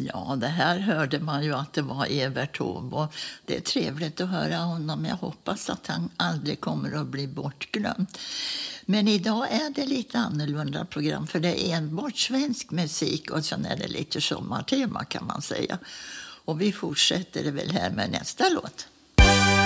Ja, det här hörde man ju att det var Evert Taube, och det är trevligt att höra honom. Jag hoppas att han aldrig kommer att bli bortglömd. Men idag är det lite annorlunda program, för det är enbart svensk musik och sen är det lite sommartema kan man säga. Och vi fortsätter väl här med nästa låt.